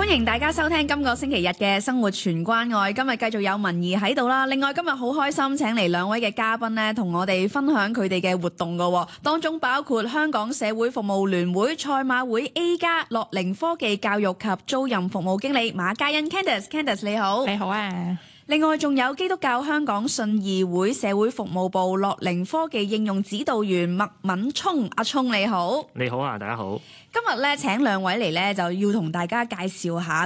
歡迎大家收聽今個星期日嘅生活全關愛。今日繼續有文儀喺度啦。另外今日好開心請嚟兩位嘅嘉賓呢，同我哋分享佢哋嘅活動㗎。當中包括香港社會服務聯會賽馬會 A+ 樂齡科技教育及租賃服務經理馬嘉欣 Candice 你好。 你好啊。 另外仲有基督教香港信義會社會服務部樂齡科技應用指導員麥敏聰，阿聰你好。 你好啊，大家好。 今日咧請兩位嚟咧，就要同大家介紹下